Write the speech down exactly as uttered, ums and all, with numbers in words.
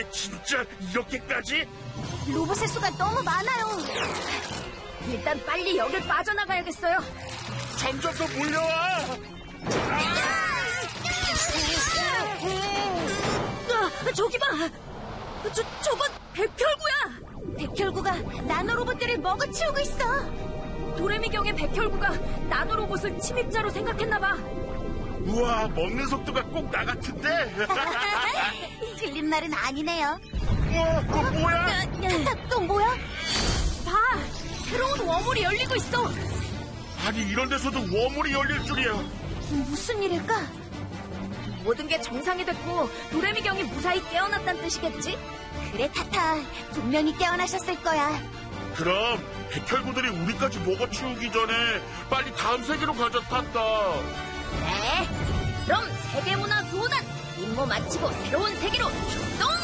이게 진짜 이렇게까지? 로봇의 수가 너무 많아요. 일단 빨리 여길 빠져나가야겠어요. 점점 더 몰려와. 아, 저기 봐. 저, 저건 백혈구야. 백혈구가 나노로봇들을 먹어치우고 있어. 도레미경의 백혈구가 나노로봇을 침입자로 생각했나봐. 우와, 먹는 속도가 꼭 나 같은데? 틀린 말은 아니네요. 우와, 그거 뭐야? 타타, 또 뭐야? 봐, 새로운 워물이 열리고 있어. 아니, 이런 데서도 워물이 열릴 줄이야. 무슨 일일까? 모든 게 정상이 됐고 도레미경이 무사히 깨어났다는 뜻이겠지? 그래, 타타. 분명히 깨어나셨을 거야. 그럼 백혈구들이 우리까지 먹어치우기 전에 빨리 다음 세계로 가자, 타타. 네, 그럼 세계문화 수호단 임무 마치고 새로운 세계로 출동!